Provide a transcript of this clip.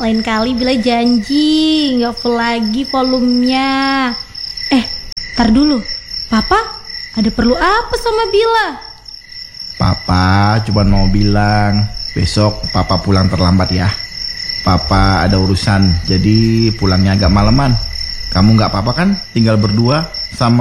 Lain kali Bila janji nggak full lagi volumenya. Tar dulu, Papa ada perlu apa sama Bila? Papa cuma mau bilang besok Papa pulang terlambat ya. Papa ada urusan, jadi pulangnya agak maleman. Kamu nggak apa-apa kan tinggal berdua sama